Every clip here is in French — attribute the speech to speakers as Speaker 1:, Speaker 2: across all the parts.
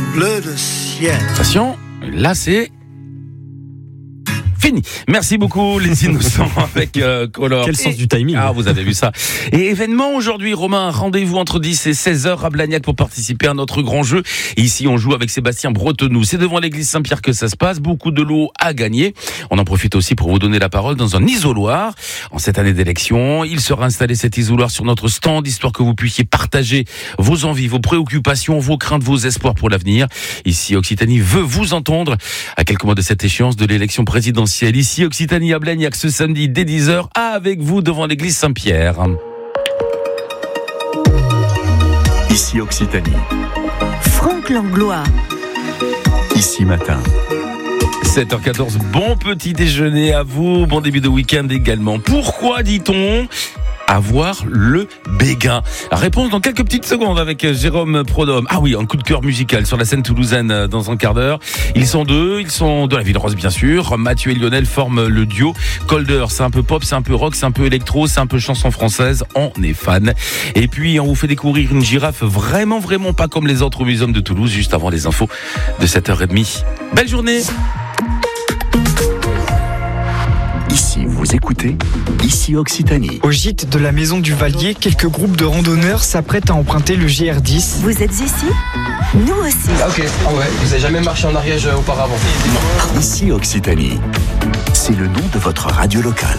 Speaker 1: bleu de ciel.
Speaker 2: Attention, là c'est fini. Merci beaucoup les innocents avec Color.
Speaker 3: Quel sens du timing.
Speaker 2: Ah, vous avez vu ça. Et événement aujourd'hui, Romain, rendez-vous entre 10 et 16h à Blagnac pour participer à notre grand jeu. Et ici, on joue avec Sébastien Bretenou. C'est devant l'église Saint-Pierre que ça se passe. Beaucoup de lots à gagner. On en profite aussi pour vous donner la parole dans un isoloir. En cette année d'élection, il sera installé cet isoloir sur notre stand, histoire que vous puissiez partager vos envies, vos préoccupations, vos craintes, vos espoirs pour l'avenir. Ici, Occitanie veut vous entendre à quelques mois de cette échéance de l'élection présidentielle. Ici, Occitanie à Blagnac, ce samedi dès 10h, avec vous devant l'église Saint-Pierre.
Speaker 4: Ici Occitanie.
Speaker 5: Franck Langlois.
Speaker 4: Ici Matin.
Speaker 2: 7h14, bon petit déjeuner à vous, bon début de week-end également. Pourquoi dit-on avoir le béguin? Réponse dans quelques petites secondes avec Jérôme Prodhomme. Ah oui, un coup de cœur musical sur la scène toulousaine dans un quart d'heure. Ils sont de la Ville Rose bien sûr. Mathieu et Lionel forment le duo Colder. C'est un peu pop, c'est un peu rock, c'est un peu électro, c'est un peu chanson française. On est fan. Et puis on vous fait découvrir une girafe vraiment pas comme les autres au Muséum de Toulouse juste avant les infos de 7h30. Belle journée.
Speaker 4: Ici, vous écoutez Ici Occitanie.
Speaker 6: Au gîte de la Maison du Valier, quelques groupes de randonneurs s'apprêtent à emprunter le GR10.
Speaker 5: Vous êtes ici? Nous aussi.
Speaker 7: Ok, ah ouais, vous avez jamais marché en Ariège auparavant?
Speaker 4: Ici Occitanie. C'est le nom de votre radio locale.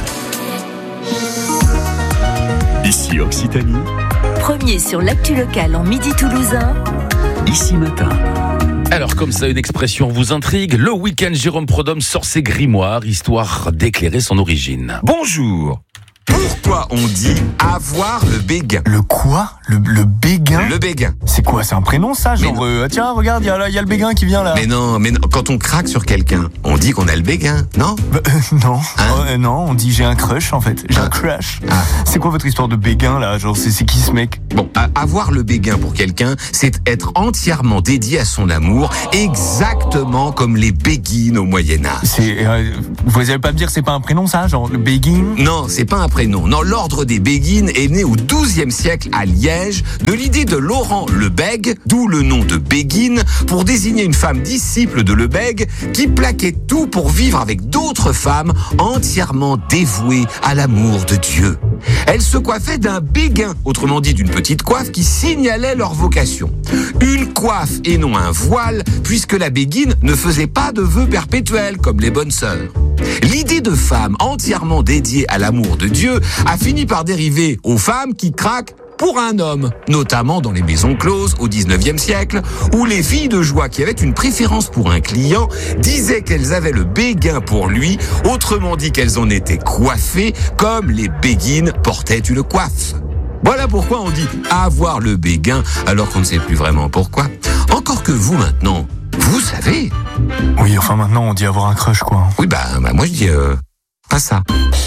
Speaker 4: Ici Occitanie.
Speaker 5: Premier sur l'actu locale en midi toulousain.
Speaker 4: Ici Matin.
Speaker 2: Alors comme ça, une expression vous intrigue. Le week-end, Jérôme Prodhomme sort ses grimoires, histoire d'éclairer son origine.
Speaker 8: Bonjour. Pourquoi on dit avoir le béguin?
Speaker 9: Le quoi? Le béguin?
Speaker 8: Le béguin.
Speaker 9: C'est quoi? C'est un prénom ça? Genre, tiens, regarde, il y a le béguin qui vient là.
Speaker 8: Mais non, quand on craque sur quelqu'un, on dit qu'on a le béguin, non?
Speaker 9: Non.
Speaker 8: Hein?
Speaker 9: Non, on dit j'ai un crush en fait. J'ai un crush.
Speaker 8: Ah.
Speaker 9: C'est quoi votre histoire de béguin là? Genre, c'est qui ce mec?
Speaker 8: Bon, avoir le béguin pour quelqu'un, c'est être entièrement dédié à son amour, exactement comme les béguines au Moyen-Âge.
Speaker 9: Vous allez pas me dire que c'est pas un prénom ça? Genre, le béguin?
Speaker 8: Non, c'est pas un prénom. Non, l'ordre des béguines est né au XIIe siècle à Liège de l'idée de Laurent Lebègue, d'où le nom de béguine, pour désigner une femme disciple de Lebègue qui plaquait tout pour vivre avec d'autres femmes entièrement dévouées à l'amour de Dieu. Elle se coiffait d'un béguin, autrement dit d'une petite coiffe qui signalait leur vocation. Une coiffe et non un voile, puisque la béguine ne faisait pas de vœux perpétuels comme les bonnes sœurs. L'idée de femme entièrement dédiée à l'amour de Dieu a fini par dériver aux femmes qui craquent pour un homme, notamment dans les maisons closes au XIXe siècle, où les filles de joie qui avaient une préférence pour un client disaient qu'elles avaient le béguin pour lui, autrement dit qu'elles en étaient coiffées comme les béguines portaient une coiffe. Voilà pourquoi on dit avoir le béguin alors qu'on ne sait plus vraiment pourquoi. Encore que vous maintenant, vous savez.
Speaker 9: Oui, enfin maintenant on dit avoir un crush quoi.
Speaker 8: Oui, moi je dis pas ça.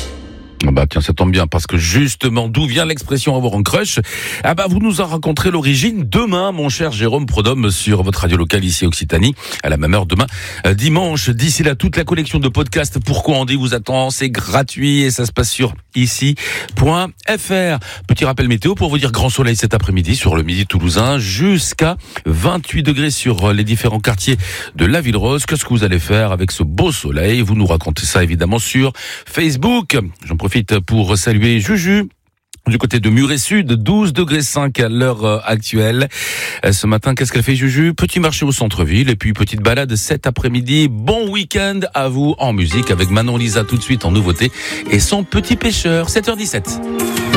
Speaker 2: Bah tiens, ça tombe bien parce que justement, d'où vient l'expression avoir un crush? Vous nous en raconterez l'origine demain, mon cher Jérôme Prodhomme, sur votre radio locale ici Occitanie, à la même heure demain, dimanche. D'ici là, toute la collection de podcasts Pourquoi on dit vous attend, c'est gratuit et ça se passe sur ici.fr. Petit rappel météo pour vous dire grand soleil cet après-midi sur le midi toulousain, jusqu'à 28 degrés sur les différents quartiers de la Ville Rose. Qu'est-ce que vous allez faire avec ce beau soleil? Vous nous racontez ça évidemment sur Facebook. J'en profite pour saluer Juju du côté de Muret Sud, 12,5 degrés à l'heure actuelle. Ce matin, qu'est-ce qu'elle fait Juju? Petit marché au centre-ville et puis petite balade cet après-midi. Bon week-end à vous en musique avec Manon Lisa tout de suite en nouveauté et son petit pêcheur, 7h17.